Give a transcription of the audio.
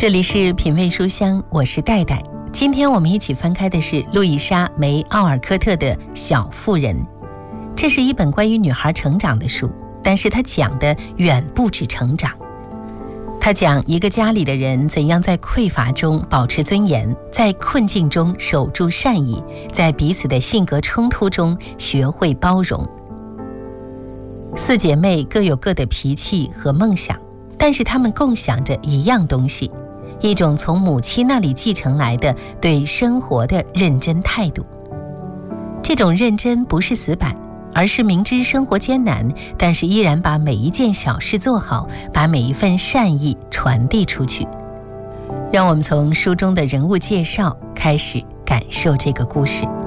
这里是品味书香，我是戴戴。今天我们一起翻开的是路易莎·梅·奥尔科特的《小妇人》。这是一本关于女孩成长的书，但是它讲的远不止成长。它讲一个家里的人怎样在匮乏中保持尊严，在困境中守住善意，在彼此的性格冲突中学会包容。四姐妹各有各的脾气和梦想，但是她们共享着一样东西，一种从母亲那里继承来的对生活的认真态度。这种认真不是死板，而是明知生活艰难，但是依然把每一件小事做好，把每一份善意传递出去。让我们从书中的人物介绍开始感受这个故事。